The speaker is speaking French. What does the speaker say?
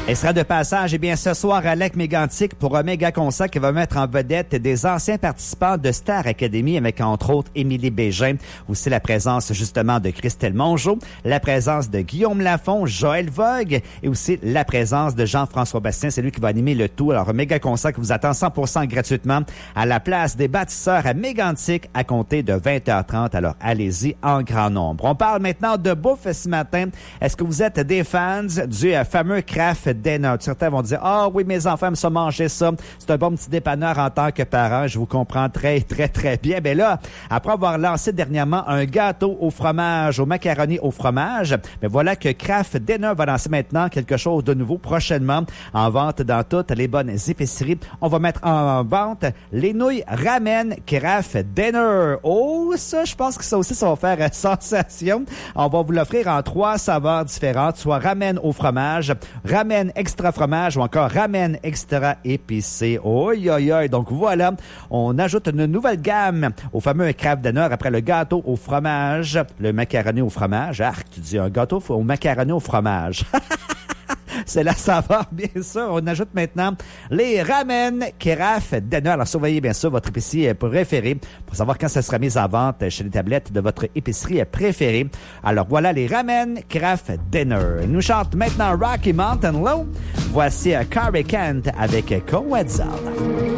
Elle sera de passage, ce soir à Lac-Mégantic pour un méga concert qui va mettre en vedette des anciens participants de Star Academy avec, entre autres, Émilie Bégin. Aussi la présence, justement, de Christelle Mongeau, la présence de Guillaume Lafont, Joël Vogue et aussi la présence de Jean-François Bastien. C'est lui qui va animer le tout. Alors, un méga concert qui vous attend 100% gratuitement à la place des Bâtisseurs à Mégantic à compter de 20h30. Alors, allez-y en grand nombre. On parle maintenant de bouffe ce matin. Est-ce que vous êtes des fans du fameux Kraft Dinner? Certains vont dire, ah oui, mes enfants aiment ça manger ça. C'est un bon petit dépanneur en tant que parent. Je vous comprends très, très, très bien. Ben là, après avoir lancé dernièrement un gâteau au fromage, au macaroni au fromage, ben voilà que Kraft Dinner va lancer maintenant quelque chose de nouveau prochainement en vente dans toutes les bonnes épiceries. On va mettre en vente les nouilles ramen Kraft Dinner. Oh, ça, je pense que ça aussi, ça va faire sensation. On va vous l'offrir en 3 saveurs différentes, soit ramen au fromage, ramen extra fromage ou encore ramen extra épicé. Oi, oi, oi. Donc voilà, on ajoute une nouvelle gamme au fameux Kraft Dinner après le gâteau au fromage, le macaroni au fromage. Ah, tu dis un gâteau au macaroni au fromage. C'est la saveur, bien sûr. On ajoute maintenant les ramen Kraft Dinner. Alors, surveillez bien sûr votre épicerie préférée pour savoir quand ça sera mis en vente chez les tablettes de votre épicerie préférée. Alors, voilà les ramen Kraft Dinner. Il nous chante maintenant Rocky Mountain Low. Voici Carrie Kent avec Coetzal.